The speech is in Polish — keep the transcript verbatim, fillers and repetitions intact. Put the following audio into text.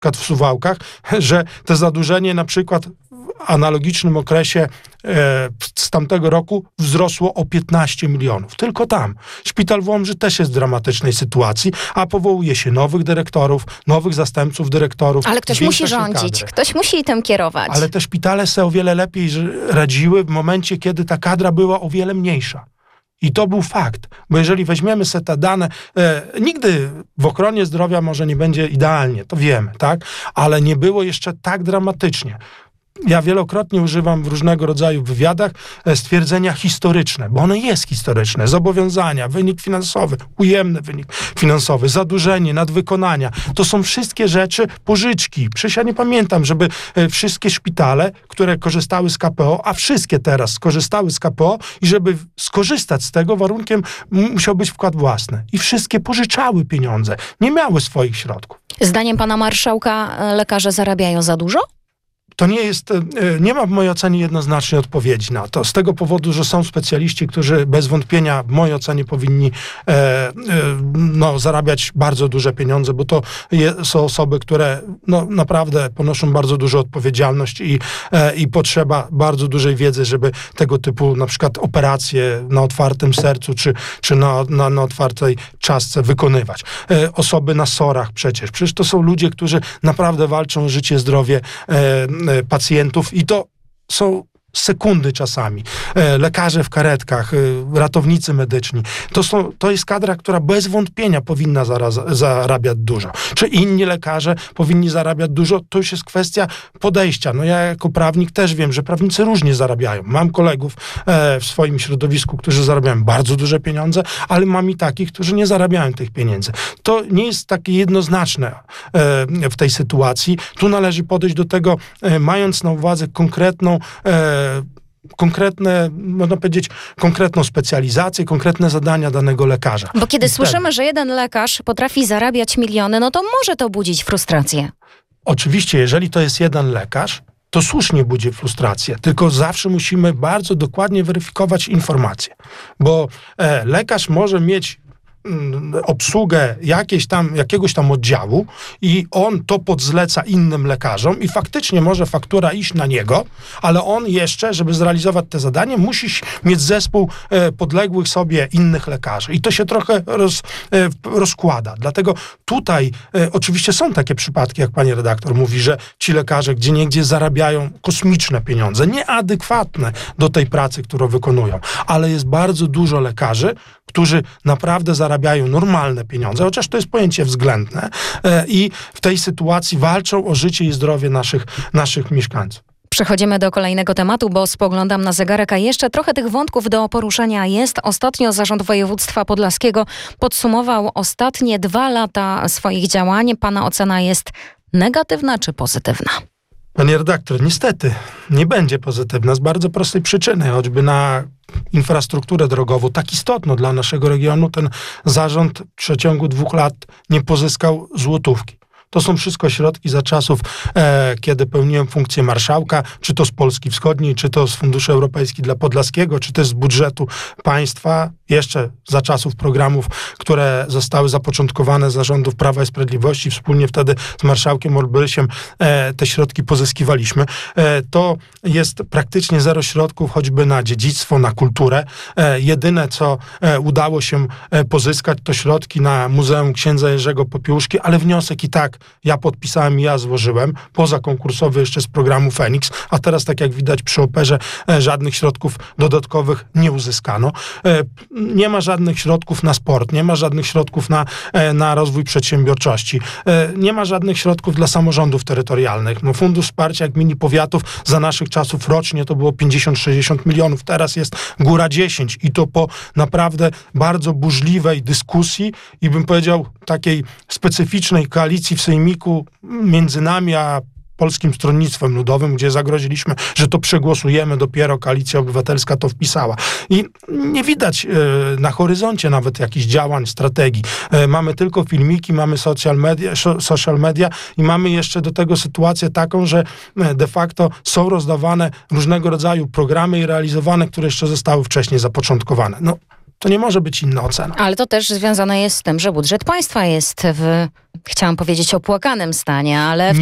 przykład w Suwałkach, że to zadłużenie na przykład w analogicznym okresie e, z tamtego roku wzrosło o piętnaście milionów. Tylko tam. Szpital w Łomży też jest w dramatycznej sytuacji, a powołuje się nowych dyrektorów, nowych zastępców dyrektorów. Ale ktoś musi rządzić, kadry. Ktoś musi tym kierować. Ale te szpitale sobie o wiele lepiej radziły w momencie, kiedy ta kadra była o wiele mniejsza. I to był fakt, bo jeżeli weźmiemy sobie te dane, e, nigdy w ochronie zdrowia może nie będzie idealnie, to wiemy, tak? Ale nie było jeszcze tak dramatycznie. Ja wielokrotnie używam w różnego rodzaju wywiadach stwierdzenia historyczne, bo ono jest historyczne. Zobowiązania, wynik finansowy, ujemny wynik finansowy, zadłużenie, nadwykonania. To są wszystkie rzeczy, pożyczki. Przecież ja nie pamiętam, żeby wszystkie szpitale, które korzystały z K P O, a wszystkie teraz skorzystały z K P O i żeby skorzystać z tego, warunkiem musiał być wkład własny. I wszystkie pożyczały pieniądze. Nie miały swoich środków. Zdaniem pana marszałka lekarze zarabiają za dużo? To nie jest, nie ma w mojej ocenie jednoznacznej odpowiedzi na to. Z tego powodu, że są specjaliści, którzy bez wątpienia w mojej ocenie powinni e, e, no, zarabiać bardzo duże pieniądze, bo to je, są osoby, które no, naprawdę ponoszą bardzo dużą odpowiedzialność i, e, i potrzeba bardzo dużej wiedzy, żeby tego typu na przykład operacje na otwartym sercu czy, czy na, na, na otwartej czaszce wykonywać. E, osoby na sorach przecież. Przecież to są ludzie, którzy naprawdę walczą o życie, zdrowie e, pacjentów i to są sekundy czasami. E, lekarze w karetkach, e, ratownicy medyczni. To, są, to jest kadra, która bez wątpienia powinna zaraz, zarabiać dużo. Czy inni lekarze powinni zarabiać dużo? To już jest kwestia podejścia. No ja jako prawnik też wiem, że prawnicy różnie zarabiają. Mam kolegów e, w swoim środowisku, którzy zarabiają bardzo duże pieniądze, ale mam i takich, którzy nie zarabiają tych pieniędzy. To nie jest takie jednoznaczne e, w tej sytuacji. Tu należy podejść do tego, e, mając na uwadze konkretną e, konkretne, można powiedzieć, konkretną specjalizację, konkretne zadania danego lekarza. Bo kiedy I słyszymy, wtedy, że jeden lekarz potrafi zarabiać miliony, no to może to budzić frustrację. Oczywiście, jeżeli to jest jeden lekarz, to słusznie budzi frustrację, tylko zawsze musimy bardzo dokładnie weryfikować informacje, bo e, lekarz może mieć obsługę jakiejś tam, jakiegoś tam oddziału i on to podzleca innym lekarzom i faktycznie może faktura iść na niego, ale on jeszcze, żeby zrealizować te zadanie, musi mieć zespół e, podległych sobie innych lekarzy. I to się trochę roz, e, rozkłada. Dlatego tutaj e, oczywiście są takie przypadki, jak pani redaktor mówi, że ci lekarze gdzieniegdzie zarabiają kosmiczne pieniądze, nieadekwatne do tej pracy, którą wykonują. Ale jest bardzo dużo lekarzy, którzy naprawdę zarabiają normalne pieniądze, chociaż to jest pojęcie względne e, i w tej sytuacji walczą o życie i zdrowie naszych, naszych mieszkańców. Przechodzimy do kolejnego tematu, bo spoglądam na zegarek, a jeszcze trochę tych wątków do poruszenia jest. Ostatnio Zarząd Województwa Podlaskiego podsumował ostatnie dwa lata swoich działań. Pana ocena jest negatywna czy pozytywna? Panie redaktor, niestety nie będzie pozytywna z bardzo prostej przyczyny, choćby na infrastrukturę drogową, tak istotną dla naszego regionu, ten zarząd w przeciągu dwóch lat nie pozyskał złotówki. To są wszystko środki za czasów, e, kiedy pełniłem funkcję marszałka, czy to z Polski Wschodniej, czy to z Funduszy Europejskich dla Podlaskiego, czy też z budżetu państwa, jeszcze za czasów programów, które zostały zapoczątkowane za rządów Prawa i Sprawiedliwości. Wspólnie wtedy z marszałkiem Olbrysiem e, te środki pozyskiwaliśmy. E, to jest praktycznie zero środków, choćby na dziedzictwo, na kulturę. E, jedyne, co e, udało się e, pozyskać, to środki na Muzeum Księdza Jerzego Popiełuszki, ale wniosek i tak ja podpisałem i ja złożyłem, poza konkursowy jeszcze z programu Feniks, a teraz, tak jak widać przy operze, e, żadnych środków dodatkowych nie uzyskano. E, nie ma żadnych środków na sport, nie ma żadnych środków na, e, na rozwój przedsiębiorczości, e, nie ma żadnych środków dla samorządów terytorialnych. No, Fundusz Wsparcia Gmin i Powiatów za naszych czasów rocznie to było pięćdziesiąt sześćdziesiąt milionów, teraz jest góra dziesięć i to po naprawdę bardzo burzliwej dyskusji i bym powiedział takiej specyficznej koalicji w Sejmiku między nami a Polskim Stronnictwem Ludowym, gdzie zagroziliśmy, że to przegłosujemy, dopiero Koalicja Obywatelska to wpisała. I nie widać y, na horyzoncie nawet jakichś działań, strategii. Y, mamy tylko filmiki, mamy social media, social media i mamy jeszcze do tego sytuację taką, że de facto są rozdawane różnego rodzaju programy i realizowane, które jeszcze zostały wcześniej zapoczątkowane. No, To nie może być inna ocena. Ale to też związane jest z tym, że budżet państwa jest w, chciałam powiedzieć, opłakanym stanie, ale w